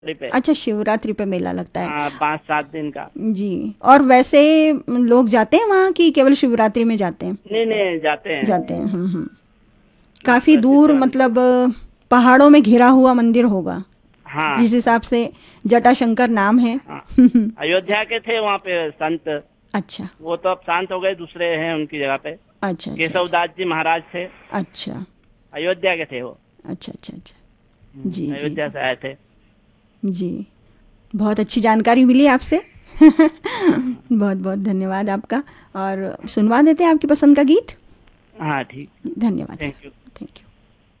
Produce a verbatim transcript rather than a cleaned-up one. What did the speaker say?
शिवरात्रि पे। अच्छा, शिवरात्रि पे मेला लगता है। हाँ, पाँच सात दिन का। जी, और वैसे लोग जाते हैं वहाँ कि केवल शिवरात्रि में जाते हैं? नहीं नहीं, जाते हैं। जाते हैं। हम्म हम्म। बहुत काफी प्रसिद्ध दूर, मंदिर। मतलब पहाड़ों में घिरा हुआ मंदिर होगा, हाँ जिस हिसाब से जटाशंकर नाम है। हाँ। अयोध्या के थे वहाँ पे संत। अच्छा वो तो अब शांत हो गए, दूसरे हैं उनकी जगह पे। अच्छा अच्छा अच्छा केशवदास जी महाराज थे। अच्छा अयोध्या के थे वो। अच्छा अच्छा अच्छा। हम्म, जी जी अयोध्या जी से आए थे। जी। बहुत अच्छी जानकारी मिली आपसे। बहुत बहुत धन्यवाद आपका। और सुनवा देते हैं आपकी पसंद का गीत। हाँ ठीक। धन्यवाद thank you. Sir. Thank you.